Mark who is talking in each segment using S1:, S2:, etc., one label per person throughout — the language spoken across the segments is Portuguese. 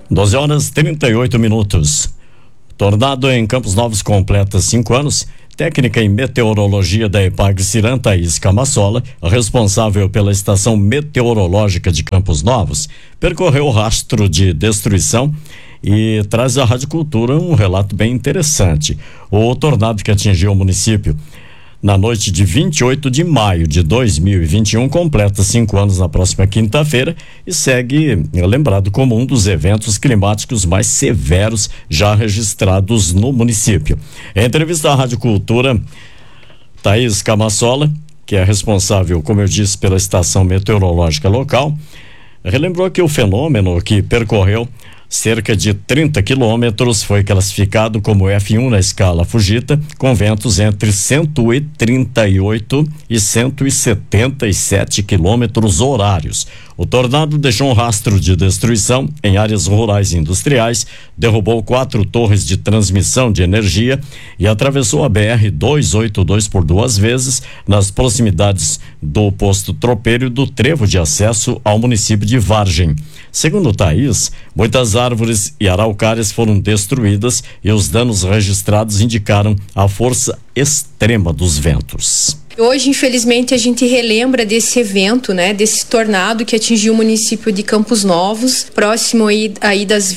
S1: 12h38. Tornado em Campos Novos completa 5 anos. Técnica em meteorologia da EPAGRE-CIRAM, Thaís Camassola, responsável pela estação meteorológica de Campos Novos, percorreu o rastro de destruição e traz à Rádio Cultura um relato bem interessante. O tornado que atingiu o município na noite de 28 de maio de 2021 completa 5 anos na próxima quinta-feira e segue lembrado como um dos eventos climáticos mais severos já registrados no município. Em entrevista à Rádio Cultura, Thaís Camassola, que é responsável, como eu disse, pela estação meteorológica local, relembrou que o fenômeno, que percorreu cerca de 30 quilômetros, foi classificado como F1 na escala Fujita, com ventos entre 138 e 177 quilômetros horários. O tornado deixou um rastro de destruição em áreas rurais e industriais, derrubou 4 torres de transmissão de energia e atravessou a BR-282 por 2 vezes nas proximidades do posto tropeiro e do trevo de acesso ao município de Vargem. Segundo Thaís, muitas árvores e araucárias foram destruídas e os danos registrados indicaram a força extrema dos ventos.
S2: Hoje, infelizmente, a gente relembra desse evento, né? Desse tornado que atingiu o município de Campos Novos, próximo aí das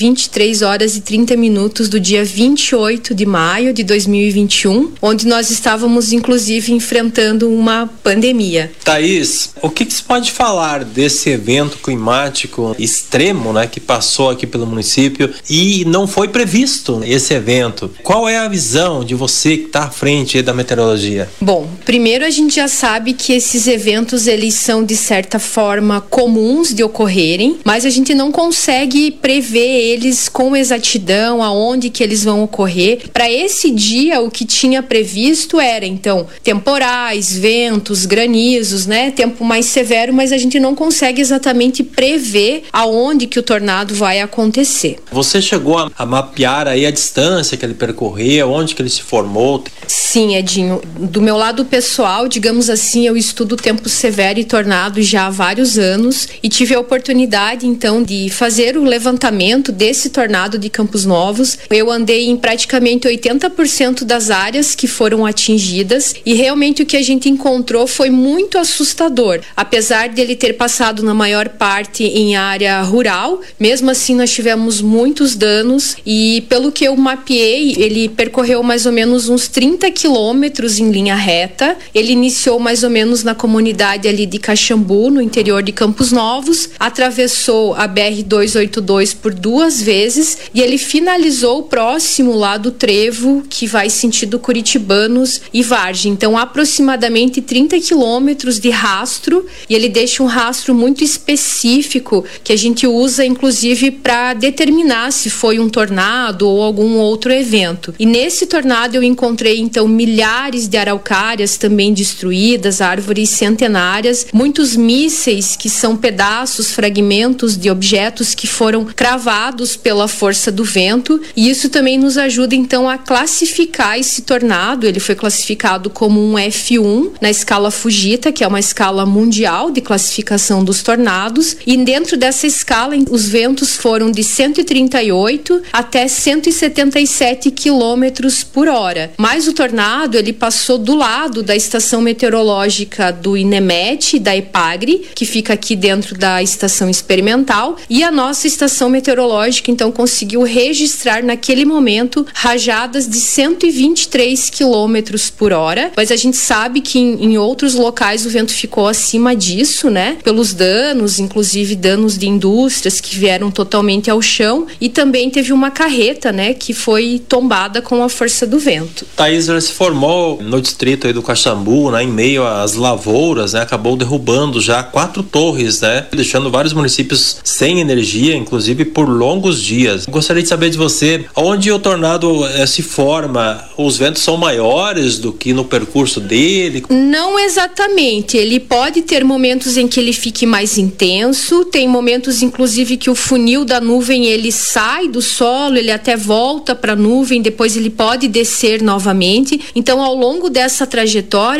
S2: 23h30 do dia 28 de maio de 2021, onde nós estávamos, inclusive, enfrentando uma pandemia.
S3: Thaís, o que se pode falar desse evento climático extremo, né? Que passou aqui pelo município e não foi previsto esse evento? Qual é a visão de você que está à frente da meteorologia?
S2: Bom, primeiro a gente já sabe que esses eventos, eles são de certa forma comuns de ocorrerem, mas a gente não consegue prever eles com exatidão, aonde que eles vão ocorrer. Para esse dia, o que tinha previsto era, então, temporais, ventos, granizos, né? Tempo mais severo, mas a gente não consegue exatamente prever aonde que o tornado vai acontecer.
S3: Você chegou a mapear aí a distância que ele percorreu, onde que ele se formou?
S2: Sim, Edinho. Do meu lado pessoal, digamos assim, eu estudo tempo severo e tornado já há vários anos e tive a oportunidade, então, de fazer o levantamento desse tornado de Campos Novos. Eu andei em praticamente 80% das áreas que foram atingidas e realmente o que a gente encontrou foi muito assustador. Apesar dele ter passado na maior parte em área rural, mesmo assim nós tivemos muitos danos e, pelo que eu mapeei, ele percorreu mais ou menos uns 30 quilômetros em linha reta. Ele iniciou mais ou menos na comunidade ali de Caxambu, no interior de Campos Novos, atravessou a BR-282 por 2 vezes e ele finalizou próximo lá do trevo que vai sentido Curitibanos e Vargem. Então, aproximadamente 30 quilômetros de rastro, e ele deixa um rastro muito específico que a gente usa inclusive para determinar se foi um tornado ou algum outro evento. E nesse tornado eu encontrei então milhares de araucárias também destruídas, árvores centenárias, muitos mísseis que são pedaços, fragmentos de objetos que foram cravados pela força do vento, e isso também nos ajuda então a classificar esse tornado. Ele foi classificado como um F1 na escala Fujita, que é uma escala mundial de classificação dos tornados, e dentro dessa escala os ventos foram de 138 até 177 quilômetros por hora. Mas o tornado, ele passou do lado da estação meteorológica do INEMET, da EPAGRE, que fica aqui dentro da estação experimental, e a nossa estação meteorológica então conseguiu registrar naquele momento rajadas de 123 quilômetros por hora, mas a gente sabe que em outros locais o vento ficou acima disso, né? Pelos danos, inclusive danos de indústrias que vieram totalmente ao chão, e também teve uma carreta, né, que foi tombada com a força do vento.
S3: Thaís, ela se formou no distrito aí do Caxambu, né, em meio às lavouras, né, acabou derrubando já 4 torres, né, deixando vários municípios sem energia, inclusive por longos dias. Gostaria de saber de você, onde o tornado se forma, os ventos são maiores do que no percurso dele?
S2: Não exatamente, ele pode ter momentos em que ele fique mais intenso, tem momentos inclusive que o funil da nuvem ele sai do solo, ele até volta para a nuvem, depois ele pode descer novamente. Então, ao longo dessa trajetória,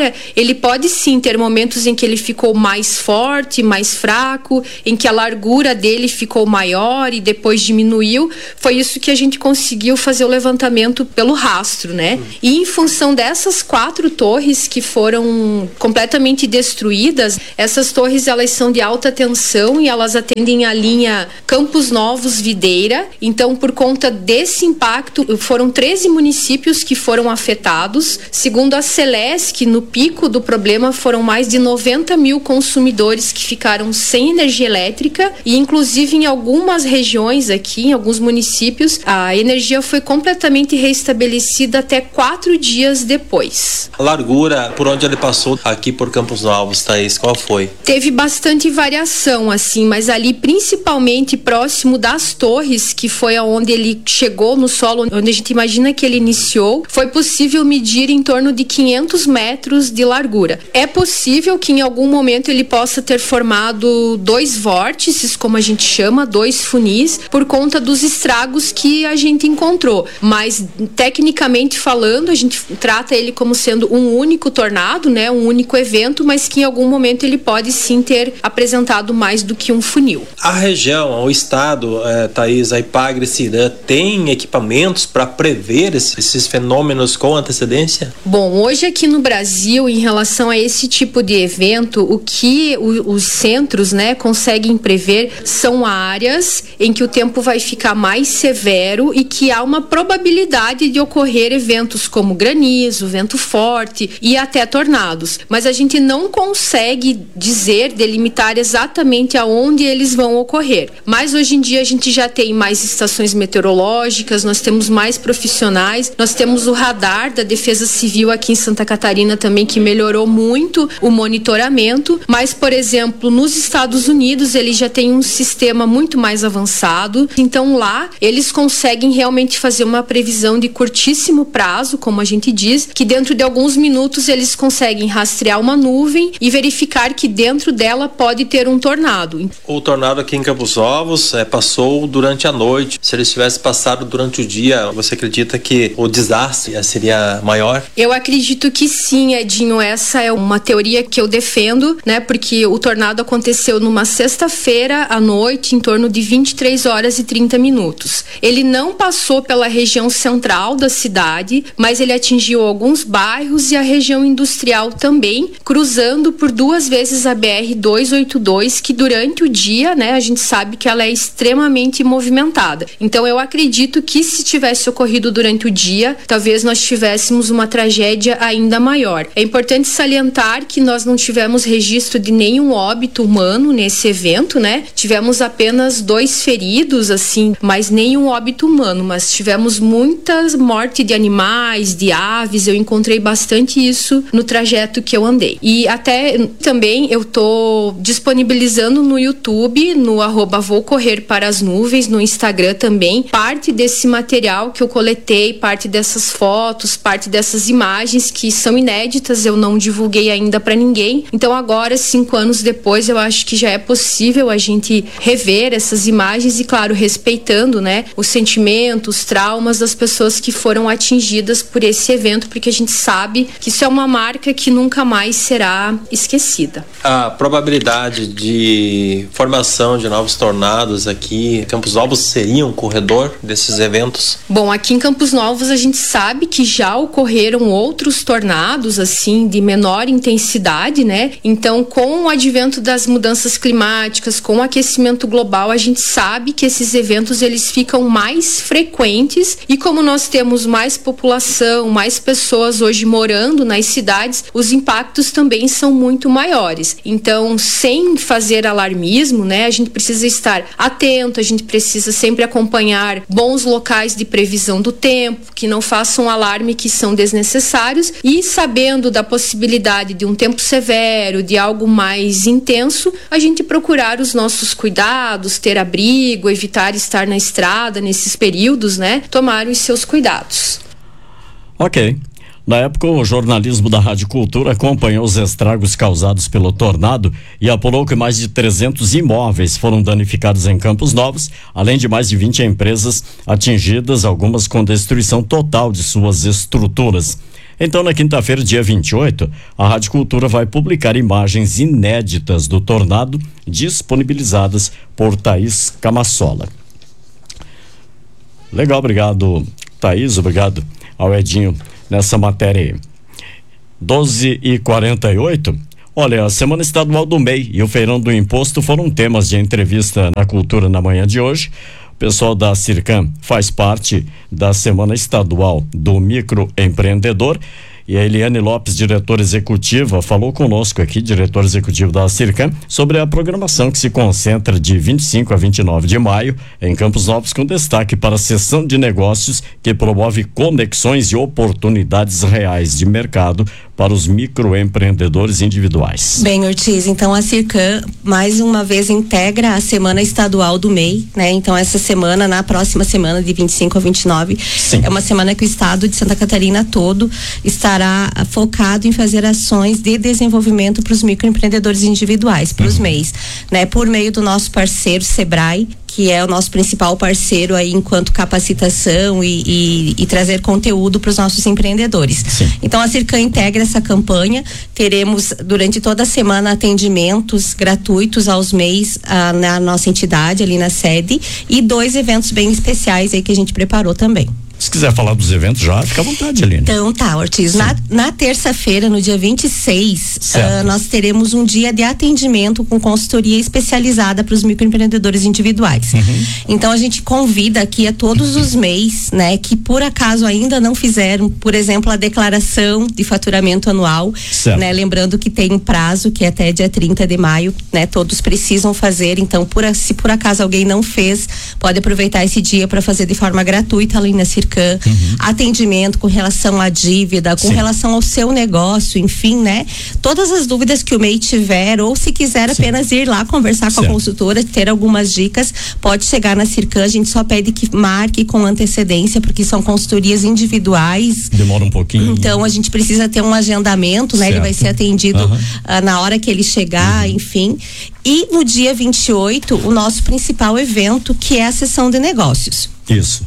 S2: agora, ele pode sim ter momentos em que ele ficou mais forte, mais fraco, em que a largura dele ficou maior e depois diminuiu. Foi isso que a gente conseguiu fazer o levantamento pelo rastro, né? E em função dessas 4 torres que foram completamente destruídas, essas torres, elas são de alta tensão e elas atendem a linha Campos Novos Videira. Então, por conta desse impacto, foram 13 municípios que foram afetados. Segundo a Celesc, no pico do problema foram mais de 90 mil consumidores que ficaram sem energia elétrica e, inclusive, em algumas regiões aqui, em alguns municípios, a energia foi completamente restabelecida até 4 dias depois.
S3: A largura por onde ele passou aqui por Campos Novos, Thaís, qual foi?
S2: Teve bastante variação, assim, mas ali principalmente próximo das torres, que foi aonde ele chegou no solo, onde a gente imagina que ele iniciou, foi possível medir em torno de 500 metros de largura. É possível que em algum momento ele possa ter formado 2 vórtices, como a gente chama, 2 funis, por conta dos estragos que a gente encontrou. Mas, tecnicamente falando, a gente trata ele como sendo um único tornado, né, um único evento, mas que em algum momento ele pode sim ter apresentado mais do que um funil.
S3: A região, o estado, Thaís, a Ipagre-Cirã, tem equipamentos para prever esses fenômenos com antecedência?
S2: Bom, hoje aqui no Brasil, em relação a esse tipo de evento, o que os centros, né, conseguem prever são áreas em que o tempo vai ficar mais severo e que há uma probabilidade de ocorrer eventos como granizo, vento forte e até tornados. Mas a gente não consegue dizer, delimitar exatamente aonde eles vão ocorrer. Mas hoje em dia a gente já tem mais estações meteorológicas, nós temos mais profissionais, nós temos o radar da Defesa Civil aqui em Santa Catarina também, que melhorou muito o monitoramento. Mas, por exemplo, nos Estados Unidos eles já têm um sistema muito mais avançado, então lá eles conseguem realmente fazer uma previsão de curtíssimo prazo, como a gente diz, que dentro de alguns minutos eles conseguem rastrear uma nuvem e verificar que dentro dela pode ter um tornado.
S3: O tornado aqui em Campos Novos passou durante a noite. Se ele tivesse passado durante o dia, você acredita que o desastre seria maior?
S2: Eu acredito que sim, Edinho. Essa é uma teoria que eu defendo, né? Porque o tornado aconteceu numa sexta-feira à noite, em torno de 23 horas e 30 minutos. Ele não passou pela região central da cidade, mas ele atingiu alguns bairros e a região industrial também, cruzando por 2 vezes a BR-282, que durante o dia, né, a gente sabe que ela é extremamente movimentada. Então eu acredito que se tivesse ocorrido durante o dia, talvez nós tivéssemos uma tragédia ainda maior. É importante salientar que nós não tivemos registro de nenhum óbito humano nesse evento, né? Tivemos apenas 2 feridos, assim, mas nenhum óbito humano, mas tivemos muitas mortes de animais, de aves. Eu encontrei bastante isso no trajeto que eu andei. E até também eu tô disponibilizando no YouTube, no @Vou Correr para as Nuvens, no Instagram também, parte desse material que eu coletei, parte dessas fotos, parte dessas imagens que são inéditas, eu não divulguei ainda para ninguém. Então agora, 5 anos depois, eu acho que já é possível a gente rever essas imagens e, claro, respeitando, né, os sentimentos, os traumas das pessoas que foram atingidas por esse evento, porque a gente sabe que isso é uma marca que nunca mais será esquecida.
S3: A probabilidade de formação de novos tornados aqui em Campos Novos seria um corredor desses eventos?
S2: Bom, aqui em Campos Novos a gente sabe que já ocorreram outros tornados, assim, de menor intensidade, né? Então, com o advento das mudanças climáticas, com o aquecimento global, a gente sabe que esses eventos eles ficam mais frequentes e como nós temos mais população, mais pessoas hoje morando nas cidades, os impactos também são muito maiores. Então, sem fazer alarmismo, né, a gente precisa estar atento, a gente precisa sempre acompanhar bons locais de previsão do tempo, que não façam alarme que são desnecessários e sabendo da possibilidade de um tempo severo, de algo mais intenso, a gente procurar os nossos cuidados, ter abrigo, evitar estar na estrada nesses períodos, né, tomar os seus cuidados.
S1: Ok. Na época, o jornalismo da Rádio Cultura acompanhou os estragos causados pelo tornado e apurou que mais de 300 imóveis foram danificados em Campos Novos, além de mais de 20 empresas atingidas, algumas com destruição total de suas estruturas. Então, na quinta-feira, dia 28, a Rádio Cultura vai publicar imagens inéditas do tornado disponibilizadas por Thaís Camassola. Legal, obrigado, Thaís, obrigado ao Edinho nessa matéria aí. 12h48. Olha, a Semana Estadual do MEI e o Feirão do Imposto foram temas de entrevista na Cultura na manhã de hoje. O pessoal da Circam faz parte da Semana Estadual do Microempreendedor. E a Eliane Lopes, diretora executiva, falou conosco aqui, diretor executivo da Circam, sobre a programação que se concentra de 25 a 29 de maio em Campos Novos, com destaque para a seção de negócios que promove conexões e oportunidades reais de mercado para os microempreendedores individuais.
S4: Bem, Ortiz, então a Circam mais uma vez integra a Semana Estadual do MEI, né? Então essa semana, na próxima semana de 25 a 29, sim, é uma semana que o estado de Santa Catarina todo estará focado em fazer ações de desenvolvimento para os microempreendedores individuais, para os MEIs, né? Por meio do nosso parceiro Sebrae, que é o nosso principal parceiro aí enquanto capacitação e trazer conteúdo para os nossos empreendedores. Sim. Então a Circam integra essa campanha. Teremos durante toda a semana atendimentos gratuitos aos MEIs na nossa entidade ali na sede e 2 eventos bem especiais aí que a gente preparou também.
S1: Se quiser falar dos eventos já, fica à vontade, Aline.
S4: Então tá, Ortiz, na terça-feira, no dia 26, nós teremos um dia de atendimento com consultoria especializada para os microempreendedores individuais. Então a gente convida aqui a todos os MEIs, né, que por acaso ainda não fizeram, por exemplo, a declaração de faturamento anual, né, lembrando que tem um prazo que é até dia 30 de maio, né, todos precisam fazer. Então, se por acaso alguém não fez, pode aproveitar esse dia para fazer de forma gratuita ali na Circam. Atendimento com relação à dívida, com relação ao seu negócio, enfim, né? Todas as dúvidas que o MEI tiver, ou se quiser apenas ir lá conversar com a consultora, ter algumas dicas, pode chegar na Circam. A gente só pede que marque com antecedência, porque são consultorias individuais.
S1: Demora um pouquinho.
S4: Então a gente precisa ter um agendamento, né? Ele vai ser atendido na hora que ele chegar, enfim. E no dia 28, o nosso principal evento, que é a sessão de negócios.
S1: Isso.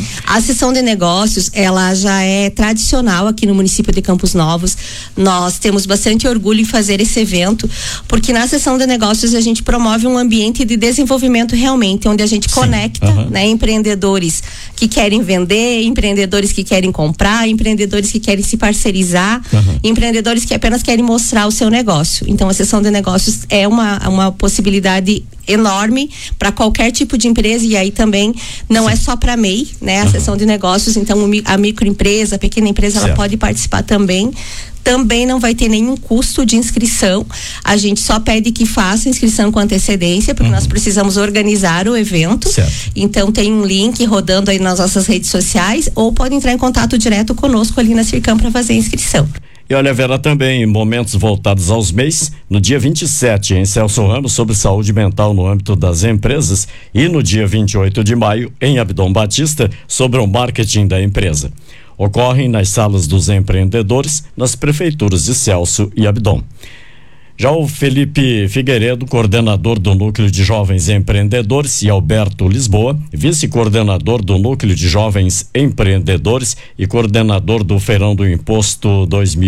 S4: A sessão de negócios, ela já é tradicional aqui no município de Campos Novos. Nós temos bastante orgulho em fazer esse evento, porque na sessão de negócios a gente promove um ambiente de desenvolvimento realmente, onde a gente conecta, né, empreendedores que querem vender, empreendedores que querem comprar, empreendedores que querem se parcerizar, empreendedores que apenas querem mostrar o seu negócio. Então a sessão de negócios é uma possibilidade enorme para qualquer tipo de empresa, e aí também não é só para MEI, né? A sessão de negócios, então a microempresa, a pequena empresa, ela pode participar também. Também não vai ter nenhum custo de inscrição. A gente só pede que faça inscrição com antecedência, porque nós precisamos organizar o evento. Então tem um link rodando aí nas nossas redes sociais, ou pode entrar em contato direto conosco ali na Circam para fazer a inscrição.
S1: E olha, haverá também momentos voltados aos MEIs, no dia 27, em Celso Ramos, sobre saúde mental no âmbito das empresas, e no dia 28 de maio, em Abdom Batista, sobre o marketing da empresa. Ocorrem nas salas dos empreendedores, nas prefeituras de Celso e Abdom. Já o Felipe Figueiredo, coordenador do Núcleo de Jovens Empreendedores, e Alberto Lisboa, vice-coordenador do Núcleo de Jovens Empreendedores e coordenador do Feirão do Imposto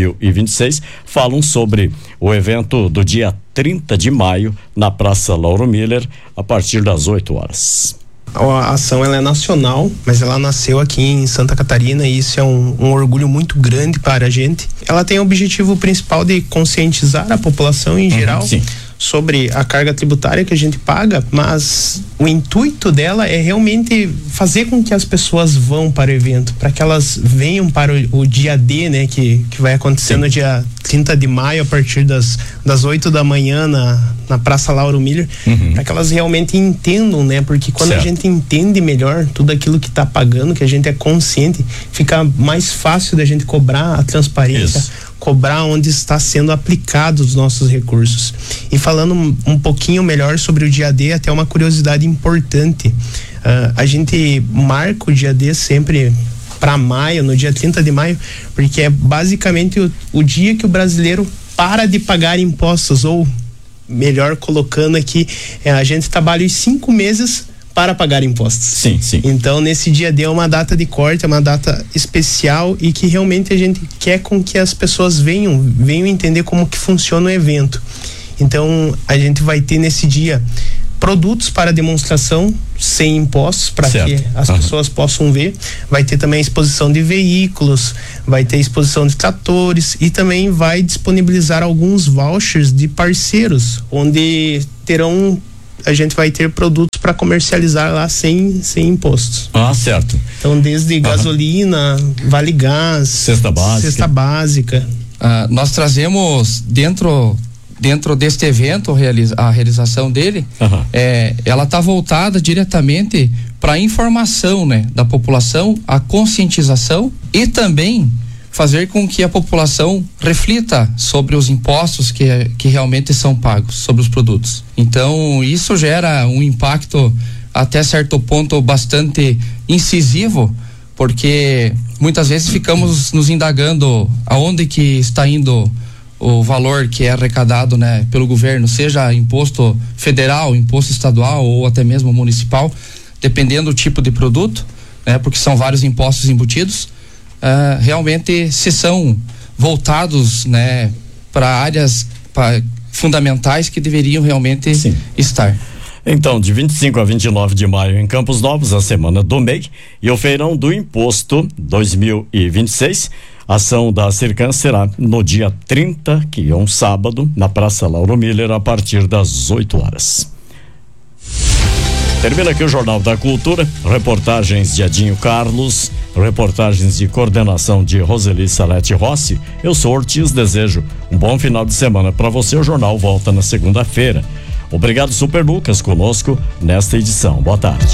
S1: 2026, falam sobre o evento do dia 30 de maio na Praça Lauro Miller, a partir das 8 horas.
S5: A ação ela é nacional, mas ela nasceu aqui em Santa Catarina, e isso é um orgulho muito grande para a gente. Ela tem o objetivo principal de conscientizar a população em geral sobre a carga tributária que a gente paga, mas o intuito dela é realmente fazer com que as pessoas vão para o evento, para que elas venham para o dia D, né, que vai acontecer no dia 30 de maio, a partir das 8 da manhã na Praça Lauro Miller, para que elas realmente entendam, né, porque quando a gente entende melhor tudo aquilo que está pagando, que a gente é consciente, fica mais fácil da gente cobrar a transparência, cobrar onde está sendo aplicados os nossos recursos. E falando um pouquinho melhor sobre o dia D, até uma curiosidade importante, a gente marca o dia D sempre para maio, no dia 30 de maio, porque é basicamente o dia que o brasileiro para de pagar impostos, ou melhor colocando aqui, a gente trabalha os 5 meses para pagar impostos.
S1: Sim.
S5: Então, nesse dia D é uma data de corte, é uma data especial e que realmente a gente quer com que as pessoas venham entender como que funciona o evento. Então, a gente vai ter nesse dia produtos para demonstração sem impostos, para que as pessoas possam ver. Vai ter também exposição de veículos, vai ter exposição de tratores e também vai disponibilizar alguns vouchers de parceiros, onde a gente vai ter produtos para comercializar lá sem impostos.
S1: Certo.
S5: Então, desde gasolina, vale gás, cesta básica.
S6: Nós trazemos dentro deste evento, a realização dele, ela está voltada diretamente para a informação, né, da população, a conscientização e também fazer com que a população reflita sobre os impostos que realmente são pagos sobre os produtos. Então, isso gera um impacto até certo ponto bastante incisivo, porque muitas vezes ficamos nos indagando aonde que está indo o valor que é arrecadado, né, pelo governo, seja imposto federal, imposto estadual ou até mesmo municipal, dependendo do tipo de produto, né, porque são vários impostos embutidos. Realmente se são voltados, né, para áreas fundamentais que deveriam realmente estar.
S1: Então, de 25 a 29 de maio em Campos Novos, a Semana do MEI e o Feirão do Imposto 2026. A ação da Circan será no dia 30, que é um sábado, na Praça Lauro Miller, a partir das 8 horas. Termina aqui o Jornal da Cultura, reportagens de Edinho Carlos, reportagens de coordenação de Roseli Salete Rossi. Eu sou Ortiz, desejo um bom final de semana para você. O jornal volta na segunda-feira. Obrigado, Super Lucas, conosco nesta edição. Boa tarde.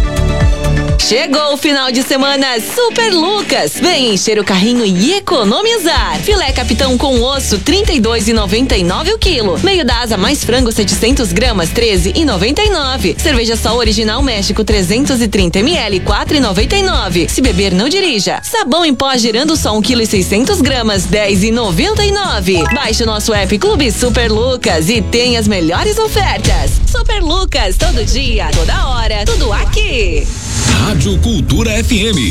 S7: Chegou o final de semana Super Lucas. Vem encher o carrinho e economizar. Filé capitão com osso, 32,99 o quilo. Meio da asa mais frango, 700 gramas, 13,99. Cerveja Sol Original México, 330 ml, 4,99. Se beber, não dirija. Sabão em pó girando só 1,6 kg, 10,99. Baixe o nosso app Clube Super Lucas e tem as melhores ofertas. Super Lucas, todo dia, toda hora, tudo aqui.
S8: Rádio Cultura FM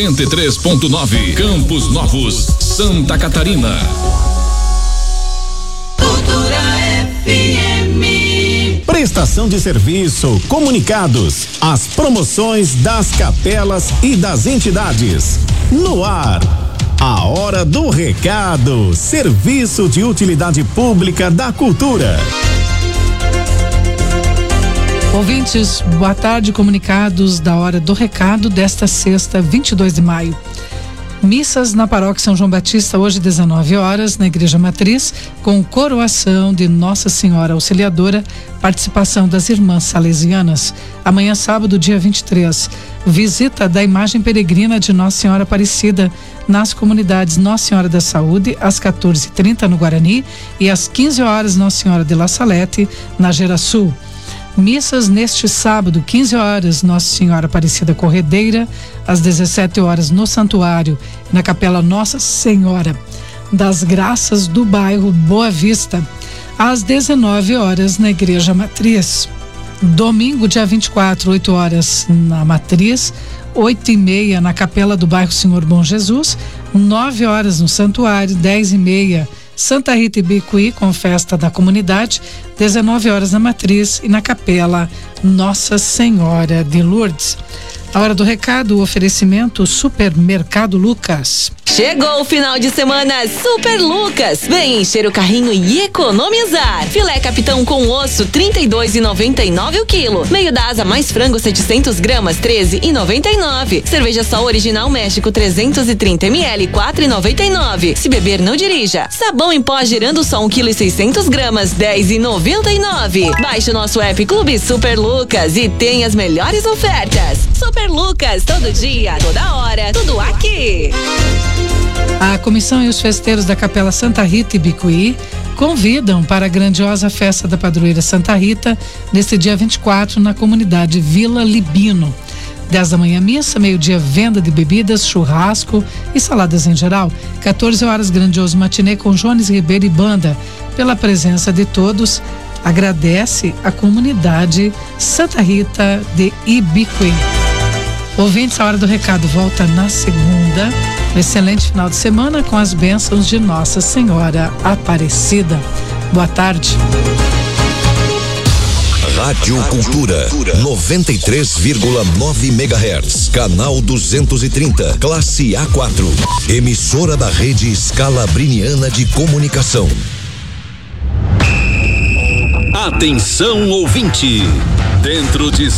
S8: 93.9, Campos Novos, Santa Catarina.
S9: Cultura FM.
S10: Prestação de serviço, comunicados, as promoções das capelas e das entidades. No ar, a hora do recado, serviço de utilidade pública da cultura.
S11: Ouvintes, boa tarde, comunicados da hora do recado desta sexta, 22 de maio. Missas na Paróquia São João Batista, hoje 19 horas, na Igreja Matriz, com coroação de Nossa Senhora Auxiliadora, participação das Irmãs Salesianas. Amanhã, sábado, dia 23, visita da imagem peregrina de Nossa Senhora Aparecida nas comunidades Nossa Senhora da Saúde, às 14h30 no Guarani e às 15 horas Nossa Senhora de La Salete, na Gerasul. Missas neste sábado, 15 horas, Nossa Senhora Aparecida Corredeira, às 17 horas no Santuário, na Capela Nossa Senhora das Graças do bairro Boa Vista, às 19 horas na Igreja Matriz. Domingo, dia 24, 8 horas na Matriz, 8h30 na Capela do bairro Senhor Bom Jesus, 9 horas no Santuário, 10h30 Santa Rita e Bicuí, com festa da comunidade, 19 horas na Matriz e na Capela Nossa Senhora de Lourdes. A hora do recado, o oferecimento Supermercado Lucas.
S7: Chegou o final de semana Super Lucas. Vem encher o carrinho e economizar. Filé capitão com osso, 32,99 o quilo. Meio da asa mais frango, 700 gramas, 13,99. Cerveja Sol Original México, 330 ml, 4,99. Se beber, não dirija. Sabão em pó girando só 1,6 kg, 10,99. Baixe o nosso app Clube Super Lucas e tem as melhores ofertas. Super Lucas, todo dia, toda hora, tudo aqui.
S11: A comissão e os festeiros da Capela Santa Rita e Bicuí convidam para a grandiosa festa da padroeira Santa Rita, neste dia 24, na comunidade Vila Libino. 10 da manhã, missa, meio-dia, venda de bebidas, churrasco e saladas em geral. 14 horas, grandioso matinê com Jones Ribeiro e banda. Pela presença de todos, Agradece a comunidade Santa Rita de Ibiquim. Ouvintes, a Hora do Recado volta na segunda. Um excelente final de semana com as bênçãos de Nossa Senhora Aparecida. Boa tarde.
S9: Rádio Cultura 93,9 MHz, canal 230, classe A4, emissora da rede Scalabriniana de Comunicação.
S8: Atenção, ouvinte, dentro de